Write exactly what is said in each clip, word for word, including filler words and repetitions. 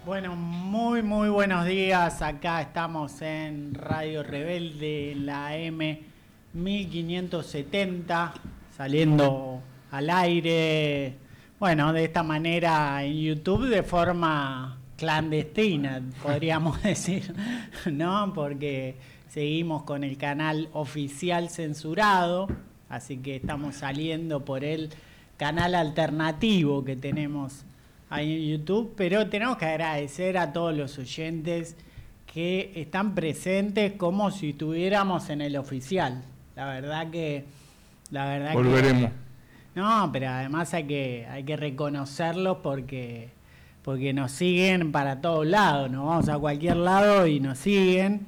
Bueno, muy muy buenos días. Acá estamos en Radio Rebelde, en la A M mil quinientos setenta, saliendo al aire, bueno, de esta manera en YouTube de forma clandestina, podríamos decir, ¿no? Porque seguimos con el canal oficial censurado, así que estamos saliendo por el canal alternativo que tenemos ahí en YouTube, pero tenemos que agradecer a todos los oyentes que están presentes como si estuviéramos en el oficial. La verdad que... La verdad Volveremos. Que, no, pero además hay que, hay que reconocerlos porque, porque nos siguen para todos lados, nos vamos a cualquier lado y nos siguen,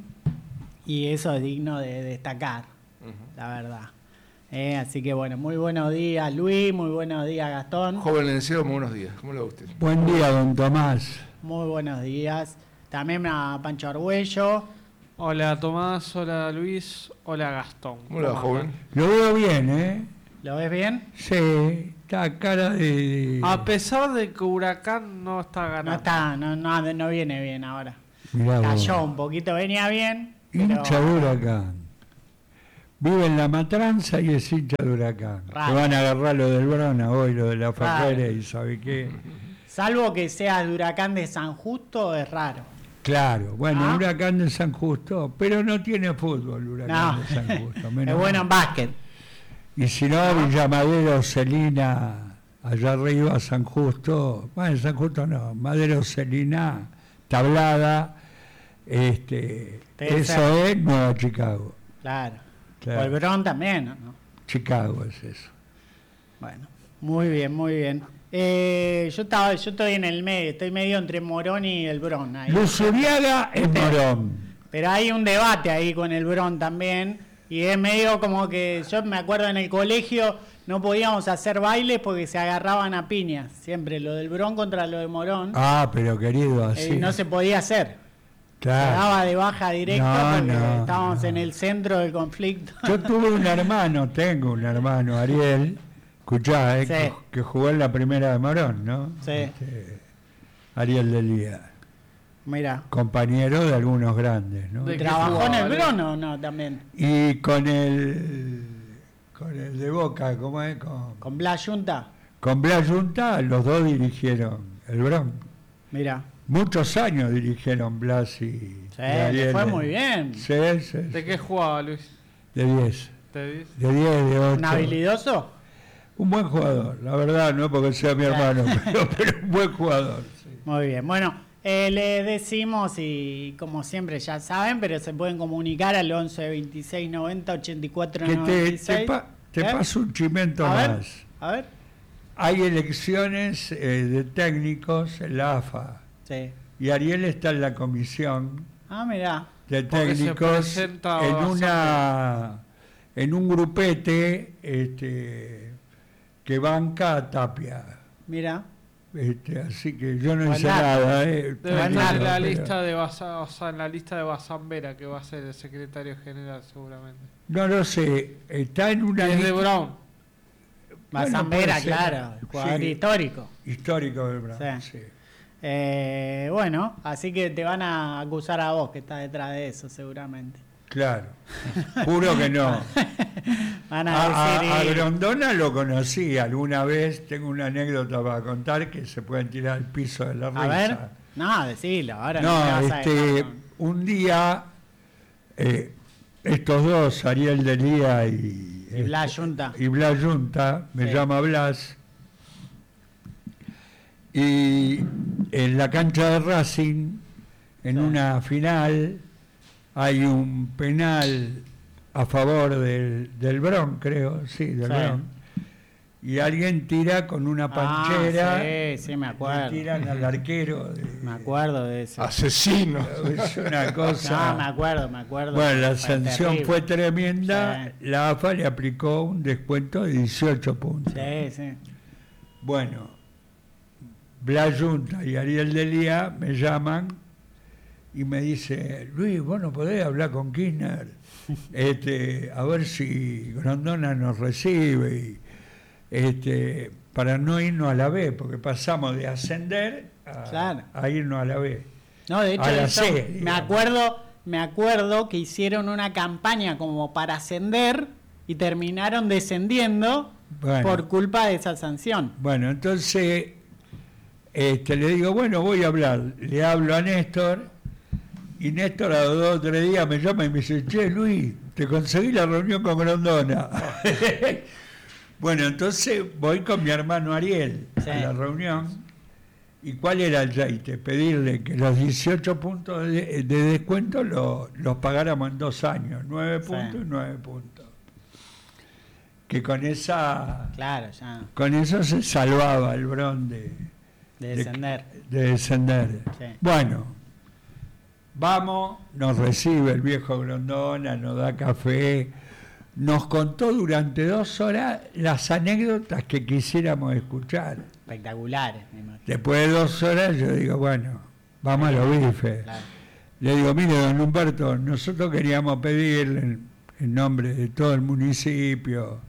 y eso es digno de destacar, uh-huh. La verdad. Eh, así que bueno, muy buenos días Luis, muy buenos días Gastón. Joven Lenceo, muy buenos días. ¿Cómo le va usted? Buen día, don Tomás. Muy buenos días. También a Pancho Argüello. Hola Tomás, hola Luis, hola Gastón. ¿Cómo le va, joven? Lo veo bien, ¿eh? ¿Lo ves bien? Sí, está a cara de... A pesar de que Huracán no está ganando. No está, no, no, no viene bien ahora. Mirá Cayó vos. un poquito, venía bien. Pero... Hincha de Huracán. Vive en la matranza y es hincha de Huracán. Raro. Se van a agarrar lo del Brona hoy, lo de la Raro. Ferrera y sabe qué. Salvo que sea el Huracán de San Justo, es raro. Claro, bueno, ¿Ah? Huracán de San Justo, pero no tiene fútbol Huracán No. de San Justo. Es bueno en básquet. Y si no, Villamadero, Celina, allá arriba, San Justo, bueno, San Justo no, Madero, Celina, Tablada, este, Debe eso ser. es Nueva Chicago. Claro. Claro. O el Bron también, ¿no? Chicago es eso. Bueno, muy bien, muy bien. Eh, yo estaba, yo estoy en el medio, estoy medio entre Morón y el Bron. Ahí. Luzuriaga es Morón. Pero hay un debate ahí con el Bron también, y es medio como que, yo me acuerdo en el colegio no podíamos hacer bailes porque se agarraban a piñas, siempre lo del Bron contra lo de Morón, Ah, pero querido, así. eh, no se podía hacer, se Claro. daba de baja directa No, porque no, estábamos no. en el centro del conflicto. Yo tuve un hermano, tengo un hermano, Ariel, escuchá, eh, Sí. que, que jugó en la primera de Morón, ¿no? Sí. Este, Ariel Delía. Mira, Compañero de algunos grandes, ¿no? De- ¿qué ¿trabajó en el jugaba, Bron o no también? Y con el con el de Boca, ¿cómo es? Con, ¿Con Blas Junta? con Blas Junta, los dos dirigieron el Bron. Mira, Muchos años dirigieron Blas y, sí, y le Ariel. fue muy bien. Sí, sí, ¿De sí. qué jugaba Luis? De diez. ¿Te dice? De diez, de ocho. ¿Un habilidoso? Un buen jugador, la verdad, no porque sea mi hermano, pero, pero un buen jugador. Sí. Muy bien, bueno, eh, les decimos, y como siempre ya saben, pero se pueden comunicar al once veintiséis noventa ochenta y cuatro Que noventa te, y seis. te, pa- te ¿Eh? paso un chimento A ver, más. a ver. Hay elecciones eh, de técnicos en la A F A Sí. y Ariel está en la comisión Ah, mirá. de Porque se técnicos presenta en a una en un grupete este, que banca a Tapia. Mirá. Este, así que yo no Buen hice dato. nada. Eh, Debe Bueno, estar en la pero- lista de Basa- o sea, en la lista de Basambera, que va a ser el secretario general seguramente. No lo sé. Está en una Y es de lista- Brown. Mazambera, puede ser. claro, el jugador Sí. histórico. histórico del Brown. Sí. Sí. Eh, bueno, así que te van a acusar a vos que estás detrás de eso, seguramente. Claro. Juro que no. Van a A, decir... a- a eh, Grondona lo conocí alguna vez, tengo una anécdota para contar que se pueden tirar al piso de la risa. a ver, no, decilo, ahora no, No, me vas a este, dejar con- un día eh, estos dos, Ariel Delía y, Y Blas Junta. y Blas Junta, me Sí. llama Blas, y en la cancha de Racing, en Sí. una final, hay un penal a favor del, del Bron, creo, sí, del Sí. Bron, y alguien tira con una panchera, Ah, sí, sí, me y acuerdo. tiran al arquero. de- Me acuerdo de eso. Asesino. Es una cosa. No, me acuerdo, me acuerdo. Bueno, la Fue sanción terrible. fue tremenda. Sí. La A F A le aplicó un descuento de dieciocho puntos. Sí, sí. Bueno, Blas Junta y Ariel Delía me llaman y me dice, Luis, vos no podés hablar con Kirchner, este, a ver si Grondona nos recibe. Y, este, para no irnos a la B, porque pasamos de ascender a, Claro. a irnos a la B. No, de hecho, A la eso, C, me digamos. acuerdo, me acuerdo que hicieron una campaña como para ascender y terminaron descendiendo Bueno. por culpa de esa sanción. Bueno, entonces este, le digo, bueno, voy a hablar. Le hablo a Néstor y Néstor a los dos o tres días me llama y me dice, che, Luis, te conseguí la reunión con Grondona. Bueno, entonces voy con mi hermano Ariel Sí. a la reunión. ¿Y cuál era el yaite? Pedirle que los dieciocho puntos de, de descuento lo- los pagáramos en dos años, nueve Sí. puntos y nueve puntos. Que con esa Claro, ya, con eso se salvaba el Bron de, de descender. de descender. Sí. Bueno, vamos, nos recibe el viejo Grondona, nos da café, nos contó durante dos horas las anécdotas que quisiéramos escuchar. Espectaculares, me imagino. Después de dos horas yo digo, bueno, vamos a los bifes. Claro. Le digo, mire, don Humberto, nosotros queríamos pedirle en, en nombre de todo el municipio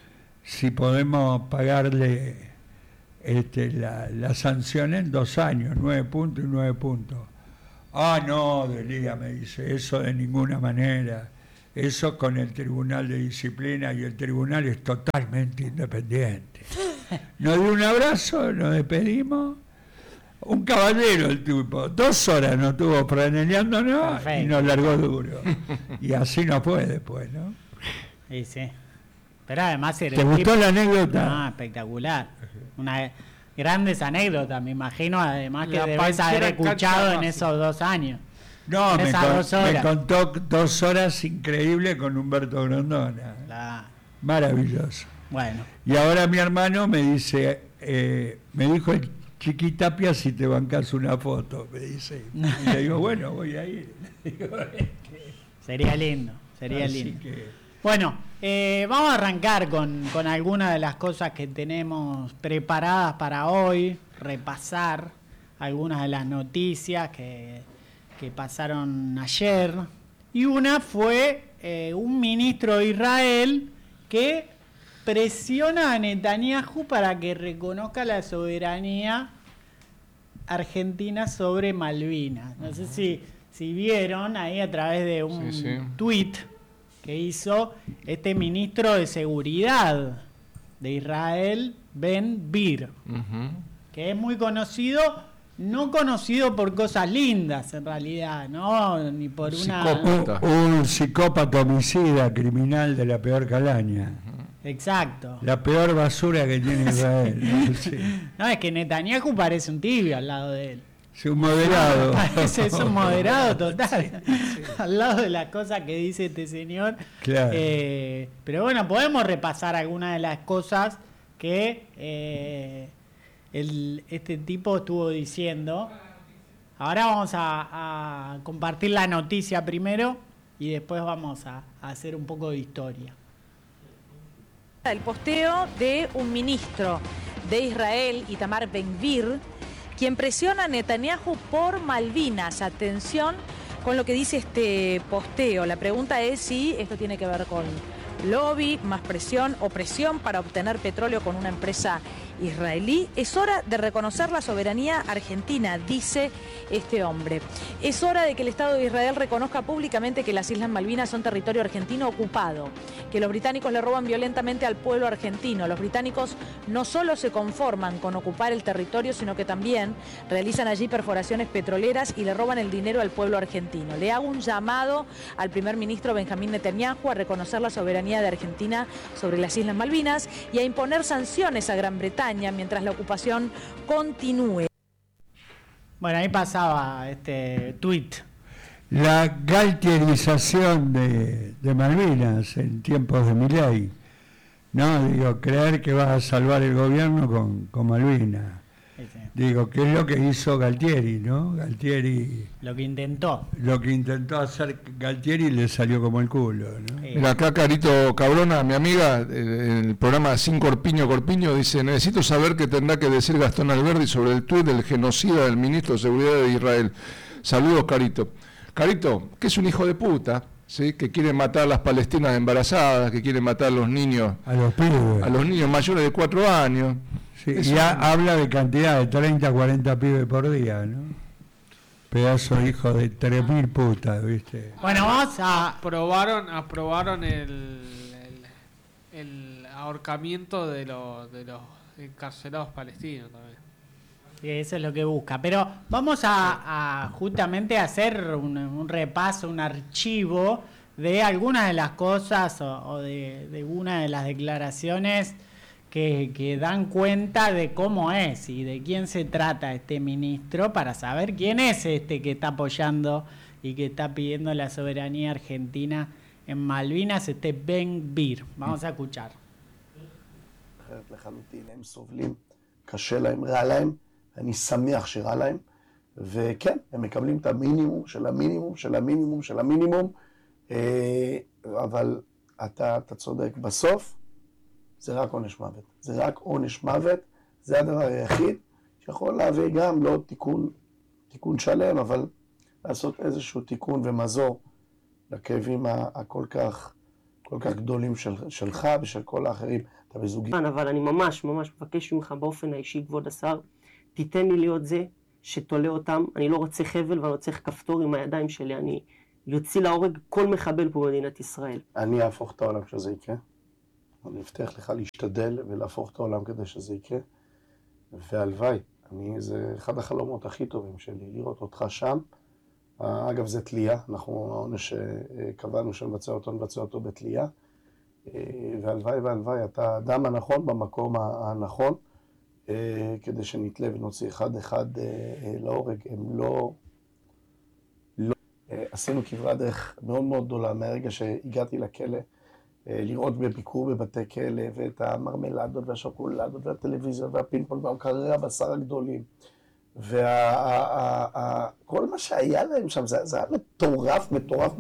si podemos pagarle este, la, la sanción en dos años, nueve puntos y nueve puntos. Ah, no, Delía, me dice, eso de ninguna manera. Eso con el Tribunal de Disciplina y el Tribunal es totalmente independiente. Nos dio un abrazo, nos despedimos. Un caballero el tipo, dos horas nos estuvo franeleándonos y Perfecto. nos largó duro. Y así no fue después, ¿no? Sí, sí. Pero además era ¿Te el gustó tipo- la anécdota? Ah, espectacular. Una grandes anécdotas, me imagino, además que La debes haber panchera escuchado en cancha esos dos años. No, me, esas con- dos me horas. contó dos horas increíbles con Humberto Grondona. La- Maravilloso. Bueno, Y ahora mi hermano me dice, eh, me dijo el Chiquitapia si te bancas una foto, me dice. Y le digo, bueno, voy a ir. Digo, sería lindo, sería así lindo. que- Bueno, eh, vamos a arrancar con, con algunas de las cosas que tenemos preparadas para hoy, repasar algunas de las noticias que, que pasaron ayer. Y una fue eh, un ministro de Israel que presiona a Netanyahu para que reconozca la soberanía argentina sobre Malvinas. No sé si, si vieron ahí a través de un Sí, sí. tuit que hizo este ministro de Seguridad de Israel, Ben Gvir, Ujú. que es muy conocido, no conocido por cosas lindas en realidad, ¿no? Ni por una... Psicópata. Un, un psicópata homicida, criminal de la peor calaña. Exacto. La peor basura que tiene Israel. ¿no? Sí. No, es que Netanyahu parece un tibio al lado de él. Sí, un moderado. Parece, es un moderado total. Al lado de las cosas que dice este señor. Claro. Eh, pero bueno, podemos repasar algunas de las cosas que eh, el- este tipo estuvo diciendo. Ahora vamos a, a compartir la noticia primero y después vamos a, a hacer un poco de historia. El posteo de un ministro de Israel, Itamar Ben-Gvir, quien presiona a Netanyahu por Malvinas. Atención con lo que dice este posteo. La pregunta es si esto tiene que ver con lobby, más presión o presión para obtener petróleo con una empresa israelí. Es hora de reconocer la soberanía argentina, dice este hombre. Es hora de que el Estado de Israel reconozca públicamente que las Islas Malvinas son territorio argentino ocupado, que los británicos le roban violentamente al pueblo argentino. Los británicos no solo se conforman con ocupar el territorio, sino que también realizan allí perforaciones petroleras y le roban el dinero al pueblo argentino. Le hago un llamado al primer ministro Benjamín Netanyahu a reconocer la soberanía de Argentina sobre las Islas Malvinas y a imponer sanciones a Gran Bretaña mientras la ocupación continúe. Bueno, ahí pasaba este tuit. La galtierización de, de Malvinas en tiempos de Milei. No, digo, creer que vas a salvar el gobierno con, con Malvinas. Ese, Digo, ¿qué es lo que hizo Galtieri, no? Galtieri, lo que intentó. lo que intentó hacer Galtieri le salió como el culo, ¿no? Eh, Mira, acá Carito Cabrona, mi amiga, eh, en el programa Sin Corpiño Corpiño, dice, necesito saber qué tendrá que decir Gastón Alberdi sobre el tuit del genocida del ministro de Seguridad de Israel. Saludos, Carito. Carito, que es un hijo de puta, ¿sí? Que quiere matar a las palestinas embarazadas, que quiere matar a los niños, A los pibes. a los niños mayores de cuatro años. Sí, y ha, habla de cantidad de treinta, cuarenta pibes por día, ¿no? Pedazo hijo de tres mil putas, ¿viste? Bueno, vamos a... Aprobaron, aprobaron el, el, el ahorcamiento de, los de los encarcelados palestinos también. Sí, eso es lo que busca. Pero vamos a, a justamente hacer un, un repaso, un archivo de algunas de las cosas o, o de, de una de las declaraciones que, que dan cuenta de cómo es y de quién se trata este ministro, para saber quién es este que está apoyando y que está pidiendo la soberanía argentina en Malvinas, este Ben-Gvir. Vamos a escuchar. קשה להם, רע להם, אני שמח שרע להם, וכן, הם מקבלים את המינימום של המינימום של המינימום של המינימום, אבל אתה, אתה צודק, בסוף זה רק עונש מוות. זה רק עונש מוות, זה הדבר היחיד שיכול להביא גם לא תיקון, תיקון שלם, אבל לעשות איזשהו תיקון ומזור לכאבים הכל כך, כל כך גדולים של, שלך ושל כל האחרים. אתה בזוגי. אבל אני ממש ממש מבקש ממך באופן האישי, כבוד השר, תיתן לי להיות זה שתולה אותם. אני לא רוצה חבל ואני רוצה כפתור עם הידיים שלי. אני יוציא להורג כל מחבל פה במדינת ישראל. אני אהפוך את העולם שזה יקרה. אני מבטיח לך להשתדל ולהפוך את העולם כדי שזה יקרה. והלוואי, אני, זה אחד החלומות הכי טובים שלי, לראות אותך שם. אגב, זה תלייה. אנחנו, העונש שקבענו שנבצע אותו, נבצע אותו בתלייה. והלוואי והלוואי, אתה האדם הנכון במקום הנכון, כדי שנתלה ונוציא אחד אחד להורג. הם לא... לא... עשינו כברת דרך מאוד מאוד גדולה מהרגע שהגעתי לכלא, לראות בביקור בבתי כלא, ואת המרמלדות והשוקולדות והטלוויזיה והפינפון והמקררי הבשר הגדולים. וכל מה שהיה להם שם, זה היה מטורף, מטורף.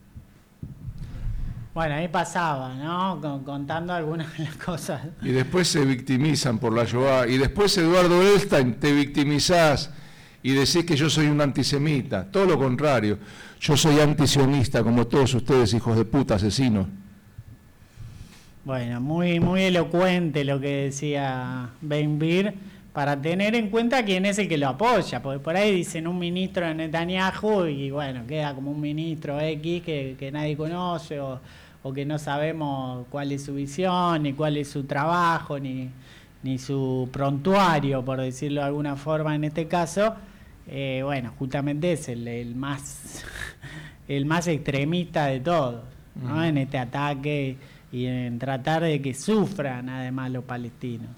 Bueno, ahí pasaba, ¿no? Con, contando algunas de las cosas. Y después se victimizan por la Shoah. Y después, Eduardo Elstein, te victimizás y decís que yo soy un antisemita. Todo lo contrario. Yo soy antisionista, como todos ustedes, hijos de puta, asesinos. Bueno, muy, muy elocuente lo que decía Ben-Gvir, para tener en cuenta quién es el que lo apoya. Porque por ahí dicen un ministro de Netanyahu y bueno, queda como un ministro X que, que nadie conoce o... o que no sabemos cuál es su visión, ni cuál es su trabajo, ni, ni su prontuario, por decirlo de alguna forma en este caso. Eh, bueno, justamente es el, el más el más extremista de todos, ¿no? Mm. En este ataque y en tratar de que sufran además los palestinos,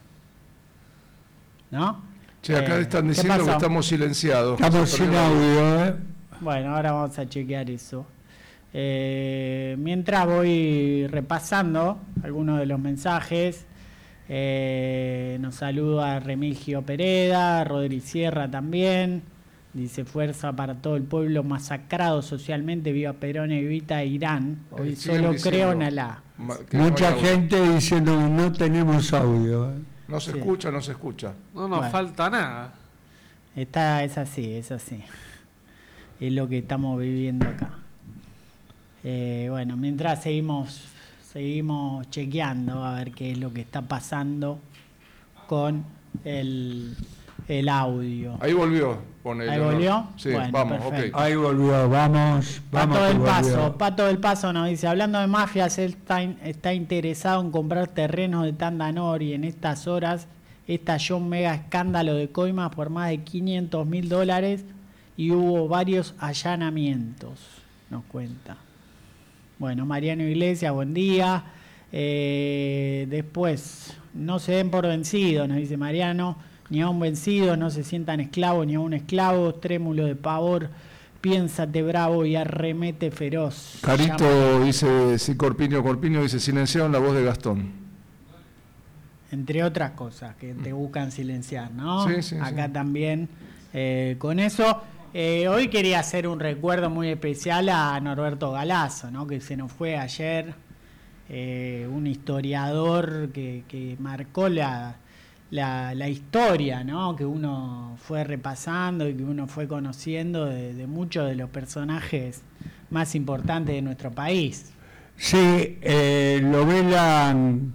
¿no? Che, acá eh, están diciendo que estamos silenciados. Estamos sin audio, ¿eh? Bueno, ahora vamos a chequear eso. Eh, mientras voy repasando algunos de los mensajes, eh, nos saluda Remigio Pereda, Rodri Sierra también, dice fuerza para todo el pueblo masacrado socialmente, viva Perón y evita Irán, hoy solo creo en Alá. Mucha gente diciendo que no tenemos audio, ¿eh? No se sí. escucha, no se escucha. No nos bueno, falta nada. Está, es así, es así. Es lo que estamos viviendo acá. Eh, bueno, mientras seguimos seguimos chequeando a ver qué es lo que está pasando con el, el audio. Ahí volvió. Ponele, ¿Ahí volvió? Sí, bueno, vamos, perfecto. ok. Ahí volvió, vamos. vamos Pato del volvió. Paso, Pato del Paso nos dice, hablando de mafias, él está, está interesado en comprar terrenos de Tandanor y en estas horas estalló un mega escándalo de coimas por más de quinientos mil dólares y hubo varios allanamientos, nos cuenta. Bueno, Mariano Iglesias, buen día. Eh, después, no se den por vencidos, nos dice Mariano, ni a un vencido, no se sientan esclavos, ni a un esclavo, trémulo de pavor, piénsate bravo y arremete feroz. Carito Llama. Dice, sí, Corpiño, Corpiño dice, silenciaron la voz de Gastón. Entre otras cosas que te buscan silenciar, ¿no? Sí, sí, Acá sí. también, eh, con eso... Eh, hoy quería hacer un recuerdo muy especial a Norberto Galazo, ¿no? Que se nos fue ayer, eh, un historiador que, que marcó la, la, la historia, ¿no? Que uno fue repasando y que uno fue conociendo de, de muchos de los personajes más importantes de nuestro país. Sí, eh, lo velan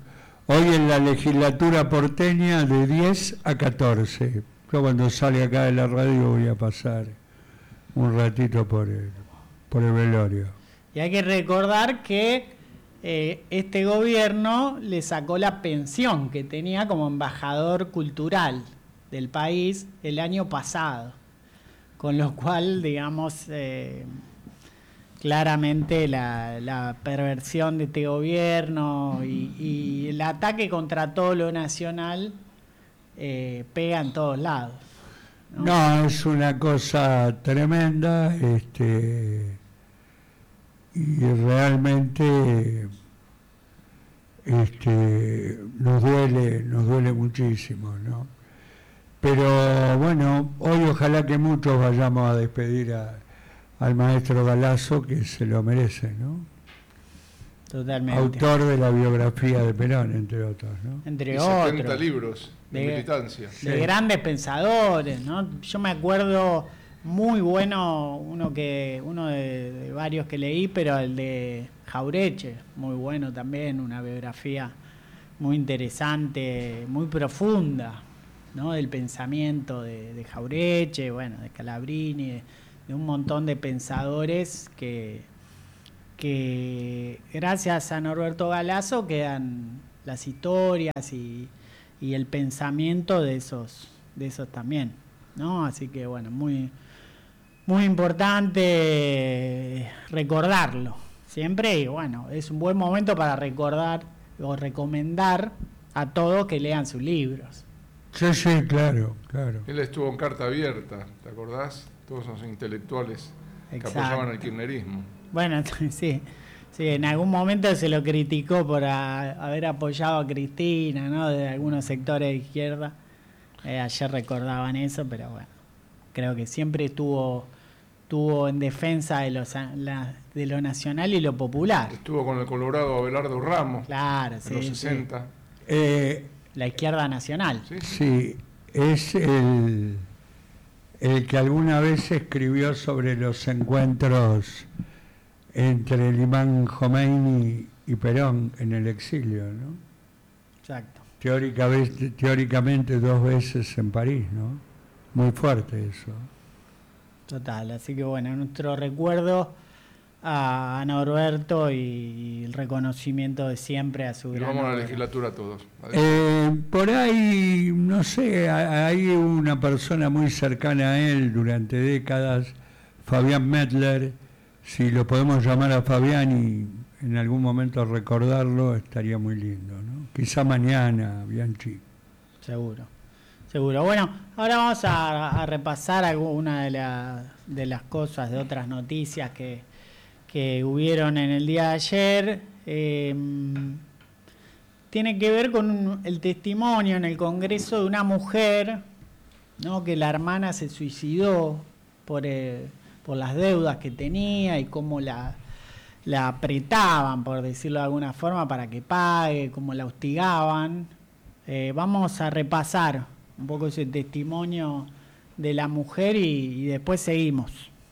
Hoy en la legislatura porteña de diez a catorce. Yo cuando salga acá de la radio voy a pasar un ratito por el, por el velorio. Y hay que recordar que eh, este gobierno le sacó la pensión que tenía como embajador cultural del país el año pasado, con lo cual, digamos, eh, claramente la, la perversión de este gobierno y, y el ataque contra todo lo nacional eh, pega en todos lados, ¿no? No, es una cosa tremenda, este, y realmente este, nos duele, nos duele muchísimo, ¿no? Pero bueno, hoy ojalá que muchos vayamos a despedir a, al maestro Galasso, que se lo merece, ¿no? Totalmente. Autor de la biografía de Perón, entre otros, ¿no? Entre Y otros. setenta libros de, de militancia. De Sí. grandes pensadores, ¿no? Yo me acuerdo muy bueno, uno que uno de, de varios que leí, pero el de Jauretche, muy bueno también, una biografía muy interesante, muy profunda, ¿no? Del pensamiento de, de Jauretche, bueno, de Scalabrini, de, de un montón de pensadores que, que gracias a Norberto Galasso quedan las historias y, y el pensamiento de esos, de esos también, ¿no? Así que bueno, muy, muy importante recordarlo siempre, y bueno, es un buen momento para recordar o recomendar a todos que lean sus libros. Sí, sí, claro, claro. Él estuvo en Carta Abierta, ¿te acordás? Todos esos intelectuales que Exacto. apoyaban el kirchnerismo. Bueno, sí, sí, en algún momento se lo criticó por a- haber apoyado a Cristina, ¿no? De algunos sectores de izquierda. Eh, ayer recordaban eso, pero bueno, creo que siempre estuvo, estuvo en defensa de, los, la- de lo nacional y lo popular. Estuvo con el colorado Abelardo Ramos Claro, en sí, los sí. sesenta. Eh, La izquierda nacional. ¿Sí? sí, es el, el que alguna vez escribió sobre los encuentros entre el imán Khomeini y Perón en el exilio, ¿no? Exacto. Teóricamente, teóricamente dos veces en París, ¿no? Muy fuerte eso. Total, así que bueno, nuestro recuerdo a, a Norberto y, y el reconocimiento de siempre a su Y gran vamos a la obra. legislatura todos. Eh, por ahí, no sé, ha- hay una persona muy cercana a él durante décadas, Fabián Mettler. Si lo podemos llamar a Fabián y en algún momento recordarlo, estaría muy lindo, ¿no? Quizá mañana, Bianchi. Seguro, seguro. Bueno, ahora vamos a, a repasar algunas de, la- de las cosas, de otras noticias que, que hubieron en el día de ayer. Eh, tiene que ver con un- el testimonio en el Congreso de una mujer, ¿no? Que la hermana se suicidó por, eh, por las deudas que tenía y cómo la, la apretaban, por decirlo de alguna forma, para que pague, cómo la hostigaban. Eh, vamos a repasar un poco ese testimonio de la mujer y, y después seguimos.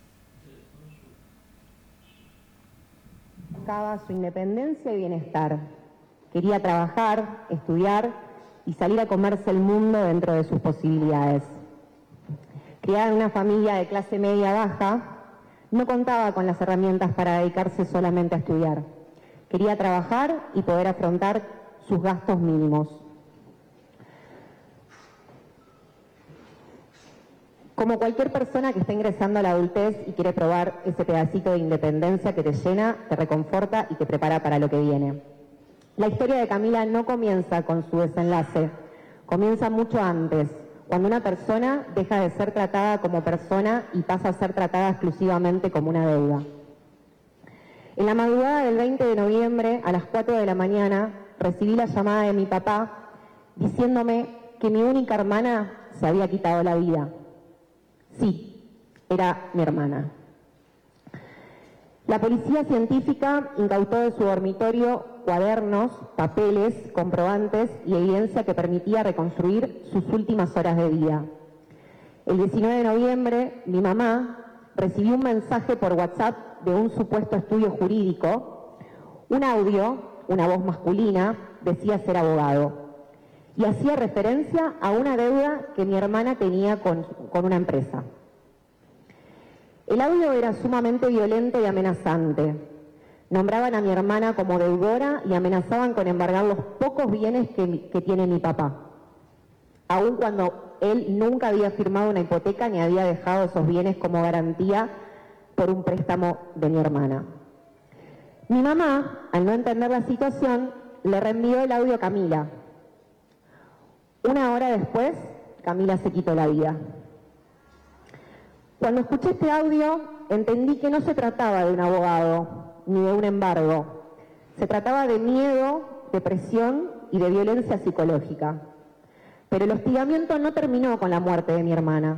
Buscaba su independencia y bienestar. Quería trabajar, estudiar y salir a comerse el mundo dentro de sus posibilidades. Criada en una familia de clase media baja, no contaba con las herramientas para dedicarse solamente a estudiar. Quería trabajar y poder afrontar sus gastos mínimos. Como cualquier persona que está ingresando a la adultez y quiere probar ese pedacito de independencia que te llena, te reconforta y te prepara para lo que viene. La historia de Camila no comienza con su desenlace, comienza mucho antes, cuando una persona deja de ser tratada como persona y pasa a ser tratada exclusivamente como una deuda. En la madrugada del veinte de noviembre, a las cuatro de la mañana, recibí la llamada de mi papá diciéndome que mi única hermana se había quitado la vida. Sí, era mi hermana. La policía científica incautó de su dormitorio cuadernos, papeles, comprobantes y evidencia que permitía reconstruir sus últimas horas de vida. El diecinueve de noviembre, mi mamá recibió un mensaje por WhatsApp de un supuesto estudio jurídico, un audio, una voz masculina, decía ser abogado y hacía referencia a una deuda que mi hermana tenía con, con una empresa. El audio era sumamente violento y amenazante. Nombraban a mi hermana como deudora y amenazaban con embargar los pocos bienes que, que tiene mi papá, aun cuando él nunca había firmado una hipoteca ni había dejado esos bienes como garantía por un préstamo de mi hermana. Mi mamá, al no entender la situación, le reenvió el audio a Camila. Una hora después, Camila se quitó la vida. Cuando escuché este audio, entendí que no se trataba de un abogado ni de un embargo. Se trataba de miedo, depresión y de violencia psicológica. Pero el hostigamiento no terminó con la muerte de mi hermana.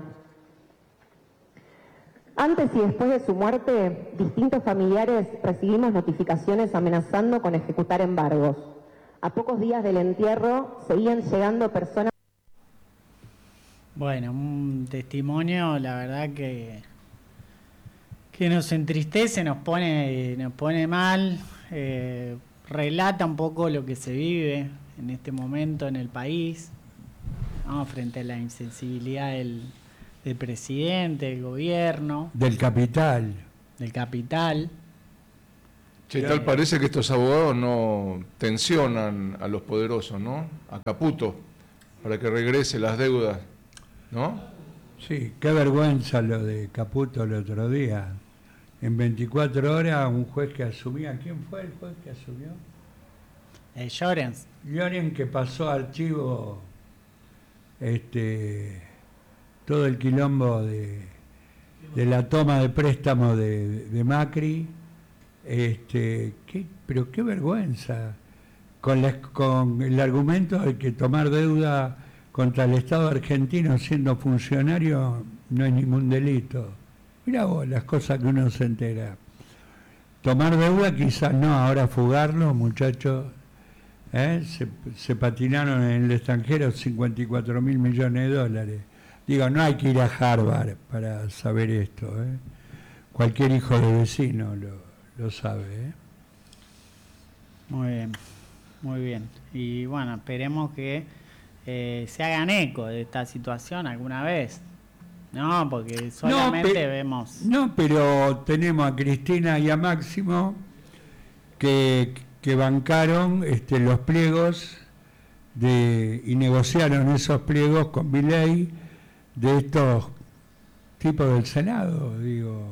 Antes y después de su muerte, distintos familiares recibimos notificaciones amenazando con ejecutar embargos. A pocos días del entierro seguían llegando personas. Bueno, un testimonio, la verdad que que nos entristece, nos pone, nos pone mal, eh, relata un poco lo que se vive en este momento en el país, ¿no? Frente a la insensibilidad del, del presidente, del gobierno, Del capital. del capital. Che, tal parece que estos abogados no tensionan a los poderosos, ¿no? A Caputo, para que regrese las deudas, ¿no? Sí, qué vergüenza lo de Caputo el otro día. En veinticuatro horas, un juez que asumía, ¿quién fue el juez que asumió? Eh, Llorens. Llorens, que pasó a archivo este, todo el quilombo de, de la toma de préstamo de, de Macri. Este, qué, pero qué vergüenza, con, la, con el argumento de que tomar deuda contra el Estado argentino siendo funcionario no es ningún delito. Mirá vos las cosas que uno se entera. Tomar deuda quizás no, ahora fugarlo, muchachos, ¿eh? se, se patinaron en el extranjero cincuenta y cuatro mil millones de dólares. Digo, no hay que ir a Harvard para saber esto, ¿eh? Cualquier hijo de vecino lo, lo sabe, ¿eh? Muy bien, muy bien. Y bueno, esperemos que eh, se hagan eco de esta situación alguna vez. No, porque solamente no, pe- vemos... No, pero tenemos a Cristina y a Máximo que, que bancaron este, los pliegos de, y negociaron esos pliegos con Milei de estos tipos del Senado, digo.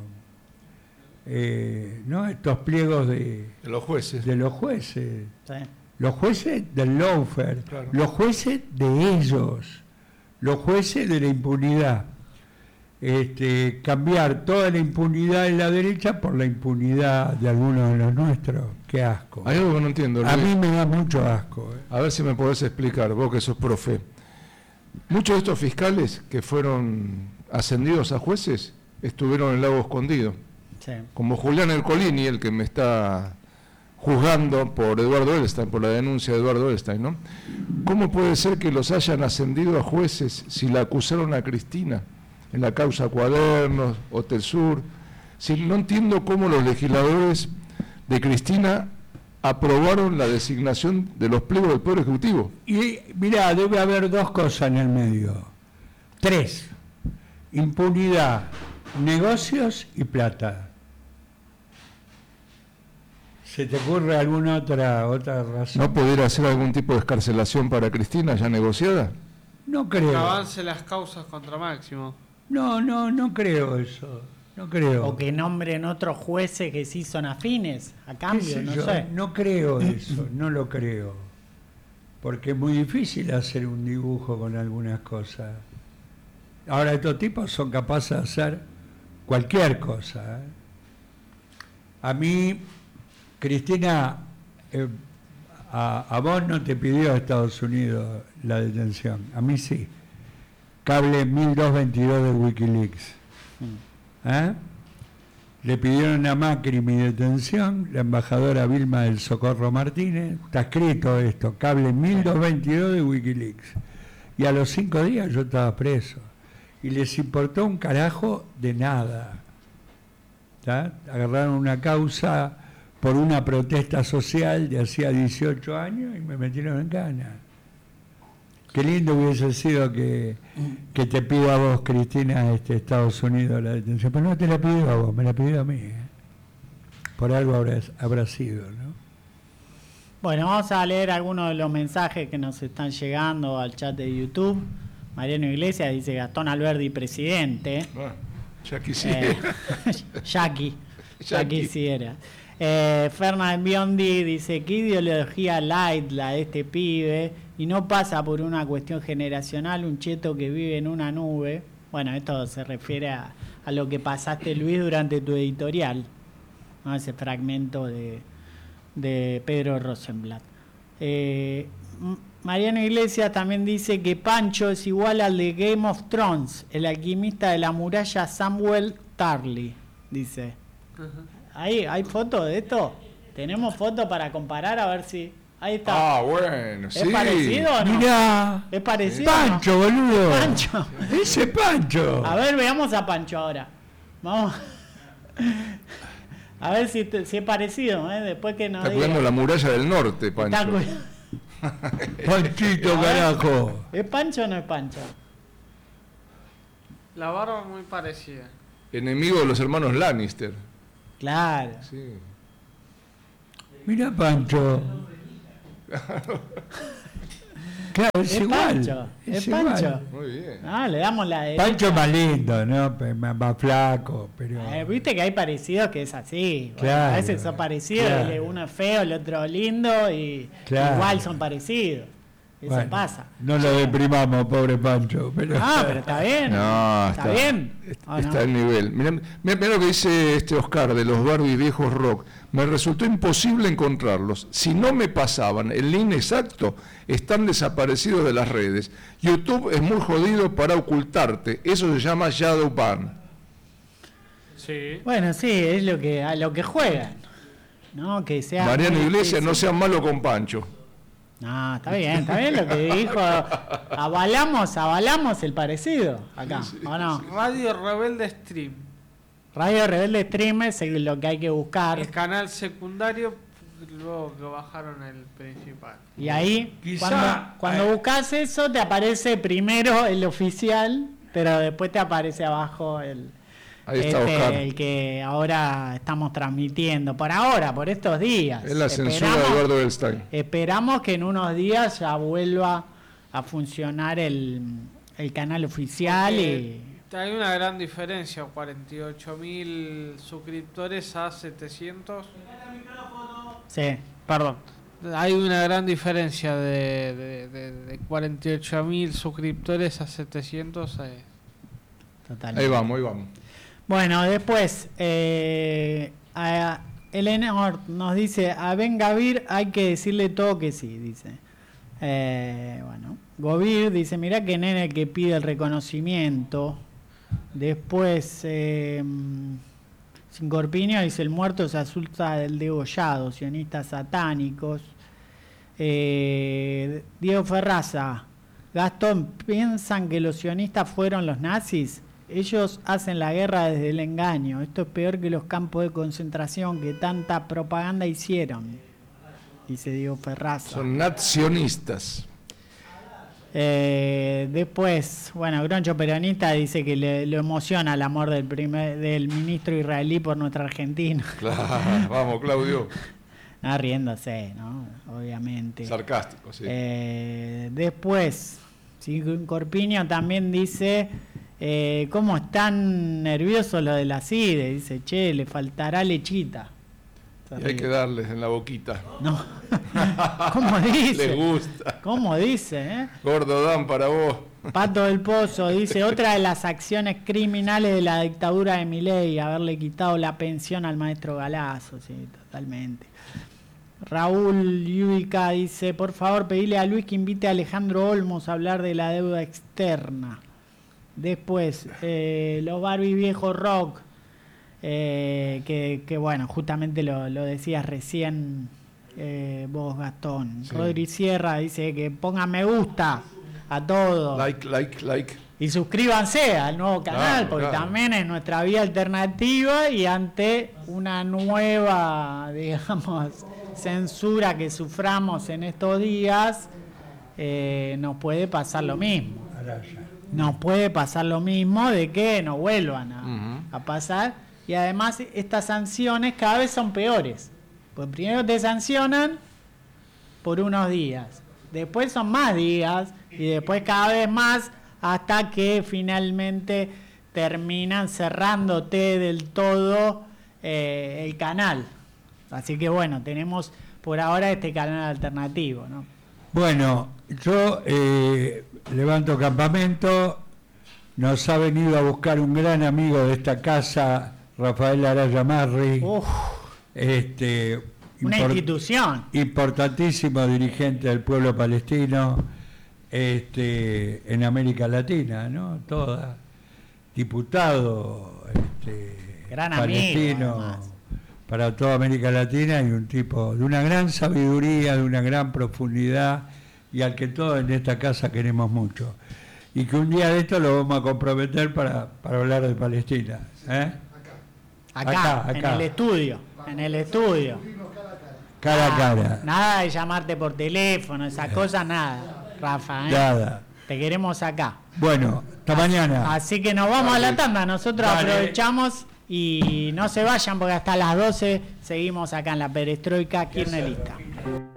Eh, ¿no? Estos pliegos de, De los jueces. de los jueces. Sí. Los jueces del lawfare, Claro. los jueces de ellos, los jueces de la impunidad. Este, cambiar toda la impunidad de la derecha por la impunidad de algunos de los nuestros. Qué asco. Hay algo que no entiendo, A Luis. mí me da mucho asco. ¿eh? A ver si me podés explicar, vos que sos profe. Muchos de estos fiscales que fueron ascendidos a jueces estuvieron en el lago escondido. Sí. Como Julián Ercolini, el que me está juzgando por Eduardo Elstein, por la denuncia de Eduardo Elstein, ¿no? ¿Cómo puede ser que los hayan ascendido a jueces si la acusaron a Cristina en la causa Cuadernos, Hotel Sur? Si no entiendo cómo los legisladores de Cristina aprobaron la designación de los pliegos del Poder Ejecutivo. Y mirá, debe haber dos cosas en el medio. Tres. Impunidad, negocios y plata. ¿Se te ocurre alguna otra otra razón? ¿No pudiera hacer algún tipo de escarcelación para Cristina ya negociada? No Que creo. avance las causas contra Máximo. No, no, no creo eso. No creo. O que nombren otros jueces que sí son afines, a ¿Qué cambio, sé no yo? sé. No creo eso, no lo creo. Porque es muy difícil hacer un dibujo con algunas cosas. Ahora, estos tipos son capaces de hacer cualquier cosa. ¿eh? A mí, Cristina, eh, a, a vos no te pidió Estados Unidos la detención, a mí sí. Cable mil doscientos veintidós de Wikileaks. ¿Eh? Le pidieron a Macri mi detención, la embajadora Vilma del Socorro Martínez, está escrito esto, cable mil doscientos veintidós de Wikileaks. Y a los cinco días yo estaba preso. Y les importó un carajo de nada. ¿Tá? Agarraron una causa por una protesta social de hacía dieciocho años y me metieron en cana. Qué lindo hubiese sido que, que te pido a vos, Cristina, este, Estados Unidos la detención. Pero no te la pido a vos, me la pidió a mí. ¿eh? Por algo habrá, habrá sido, ¿no? Bueno, vamos a leer algunos de los mensajes que nos están llegando al chat de YouTube. Mariano Iglesias dice Gastón Alberdi presidente. Bueno, ya quisiera. Eh, Jackie. Ya quisiera. Eh, Fernández Biondi dice, ¿qué ideología light la de este pibe? Y no pasa por una cuestión generacional, un cheto que vive en una nube. Bueno, esto se refiere a, a lo que pasaste, Luis, durante tu editorial, ¿no? Ese fragmento de, de Pedro Rosenblatt. Eh, Mariano Iglesias también dice que Pancho es igual al de Game of Thrones, el alquimista de la muralla Samuel Tarly, dice. Uh-huh. ¿Hay, ¿Hay fotos de esto? ¿Tenemos fotos para comparar? A ver si... Ahí está. Ah, bueno, ¿Es sí. parecido o no? Mirá. ¿Es parecido? Pancho, o no? boludo. Pancho. Ese Pancho. A ver, veamos a Pancho ahora. Vamos. A ver si, te, si es parecido, ¿eh? Después que nos Está cuidando la muralla del norte, Pancho. Está cu... Panchito, carajo. ¿Es Pancho o no es Pancho? La barba muy parecida. Enemigo de los hermanos Lannister. Claro. Sí. Mira Pancho. Claro, es, es igual. Pancho. Es, es Pancho. Igual. Muy bien. Ah, le damos la derecha. Pancho más lindo, ¿no? Más, más flaco, pero... Eh, Viste que hay parecidos que es así. Claro, Bueno, a veces son parecidos, claro. uno es feo, el otro lindo y Claro. igual son parecidos. Eso Bueno, pasa. No lo deprimamos, pobre Pancho. Pero... Ah, pero está bien. No, está, está, bien. Está, ¿O está no? al nivel. Mirá, mirá, mirá lo que dice este Oscar de los Barbie viejos rock. Me resultó imposible encontrarlos. Si no me pasaban el link exacto, están desaparecidos de las redes. YouTube es muy jodido para ocultarte. Eso se llama shadow ban. Sí. Bueno, sí, es lo que a lo que juegan. ¿No? Que sea Mariano muy Iglesias, difícil. no sean malo con Pancho. No, está bien, está bien lo que dijo. Avalamos, avalamos el parecido acá, Sí, sí, ¿o no? sí. Radio Rebelde Stream. Radio Rebelde Stream es lo que hay que buscar. El canal secundario, luego que bajaron el principal. Y ahí, Quizá- cuando, cuando eh. buscas eso, te aparece primero el oficial, pero después te aparece abajo el, Ahí está este, Oscar. el que ahora estamos transmitiendo. Por ahora, por estos días. Es la censura de Esperamos- Eduardo Goldstein. Esperamos que en unos días ya vuelva a funcionar el, el canal oficial y... Porque hay una gran diferencia, cuarenta y ocho mil suscriptores a setecientos. Sí. Perdón. Hay una gran diferencia de, de, de, de cuarenta y ocho mil suscriptores a setecientos. Eh. Totalmente. Ahí vamos, ahí vamos. Bueno, después, eh, a Eleanor nos dice, a Ben Gavir hay que decirle todo que sí, dice. Eh, bueno, Govir dice, mirá que nene el que pide el reconocimiento. Después, eh, Sincorpiño dice, el muerto se asusta del degollado, sionistas satánicos. Eh, Diego Ferraza, Gastón, ¿piensan que los sionistas fueron los nazis? Ellos hacen la guerra desde el engaño. Esto es peor que los campos de concentración que tanta propaganda hicieron, dice Diego Ferraza. Son nacionistas. Eh, después, bueno, Groncho Peronista dice que le, lo emociona el amor del primer, del ministro israelí por nuestra Argentina. Claro, vamos, Claudio. Ah, riéndose, ¿no? Obviamente. Sarcástico, sí. Eh, después, sí, Corpiño también dice, eh, ¿cómo están nerviosos los de la CIDE? Dice, che, le faltará lechita. Se Y hay ríe. que darles en la boquita. No. ¿Cómo dice? Les gusta. ¿Cómo dice, eh? Gordo Dan para vos. Pato del Pozo dice, otra de las acciones criminales de la dictadura de Milei, haberle quitado la pensión al maestro Galazo, sí, totalmente. Raúl Yudica dice, por favor, pedile a Luis que invite a Alejandro Olmos a hablar de la deuda externa. Después, eh, los Barbie Viejos Rock, eh, que, que bueno, justamente lo, lo decías recién eh, vos, Gastón. Sí. Rodri Sierra dice que pongan me gusta a todo. Like, like, like. Y suscríbanse al nuevo canal, Claro, porque claro. también es nuestra vía alternativa y ante una nueva, digamos, censura que suframos en estos días, eh, nos puede pasar lo mismo. Nos puede pasar lo mismo de que nos vuelvan a, Ujú. a pasar. Y además estas sanciones cada vez son peores. Pues primero te sancionan por unos días, después son más días y después cada vez más hasta que finalmente terminan cerrándote del todo eh, el canal. Así que bueno, tenemos por ahora este canal alternativo, ¿no? Bueno, yo eh, levanto campamento, nos ha venido a buscar un gran amigo de esta casa, Rafael Araya Marri, Uf, este, una impor- institución. importantísimo dirigente del pueblo palestino, este, en América Latina, ¿no? Toda, diputado este, Gran amigo, palestino además. para toda América Latina y un tipo de una gran sabiduría, de una gran profundidad y al que todos en esta casa queremos mucho. Y que un día de esto lo vamos a comprometer para, para hablar de Palestina. ¿eh? Acá, Acá, en acá. el estudio, en el estudio. Cara a Ah, cara. Nada de llamarte por teléfono, esas cosas, nada, Rafa. ¿eh? Nada. Te queremos acá. Bueno, hasta mañana. Así que nos vamos a la tanda. Nosotros Dale. aprovechamos y no se vayan porque hasta las doce seguimos acá en la perestroika kirchnerista.